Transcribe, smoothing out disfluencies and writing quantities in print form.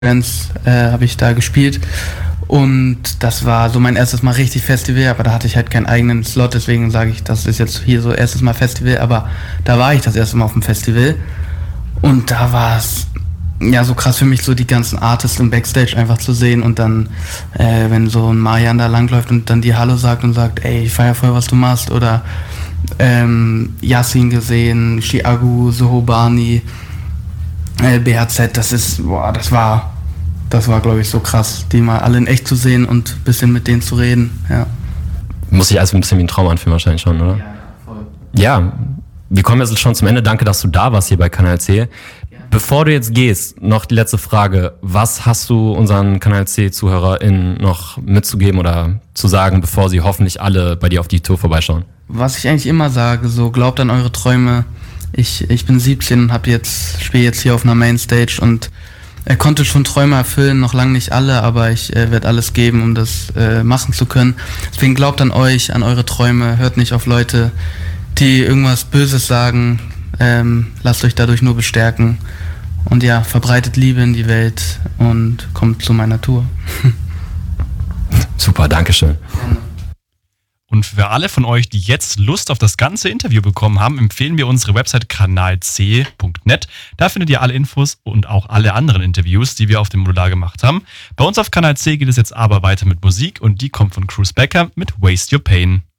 Bands habe ich da gespielt und das war so mein erstes Mal richtig Festival, aber da hatte ich halt keinen eigenen Slot, deswegen sage ich, das ist jetzt hier so erstes Mal Festival, aber da war ich das erste Mal auf dem Festival und da war es ja so krass für mich, so die ganzen Artists im Backstage einfach zu sehen und dann, wenn so ein Marian da langläuft und dann die Hallo sagt und sagt, ey, ich feier voll, was du machst, oder Yasin gesehen, Chiagu, Sohobani, BHZ, das war, glaube ich, so krass, die mal alle in echt zu sehen und ein bisschen mit denen zu reden, ja. Muss sich also ein bisschen wie ein Traum anfühlen wahrscheinlich schon, oder? Ja, voll. Ja, wir kommen jetzt schon zum Ende. Danke, dass du da warst hier bei Kanal C. Bevor du jetzt gehst, noch die letzte Frage. Was hast du unseren Kanal C-ZuhörerInnen noch mitzugeben oder zu sagen, bevor sie hoffentlich alle bei dir auf die Tour vorbeischauen? Was ich eigentlich immer sage, so glaubt an eure Träume. Ich bin 17 und spiele jetzt hier auf einer Mainstage und konnte schon Träume erfüllen, noch lange nicht alle, aber ich werde alles geben, um das machen zu können. Deswegen glaubt an euch, an eure Träume, hört nicht auf Leute, die irgendwas Böses sagen, lasst euch dadurch nur bestärken und ja, verbreitet Liebe in die Welt und kommt zu meiner Tour. Super, Dankeschön. Und für alle von euch, die jetzt Lust auf das ganze Interview bekommen haben, empfehlen wir unsere Website kanalc.net. Da findet ihr alle Infos und auch alle anderen Interviews, die wir auf dem Modular gemacht haben. Bei uns auf Kanal C geht es jetzt aber weiter mit Musik und die kommt von Cruz Becker mit Waste Your Pain.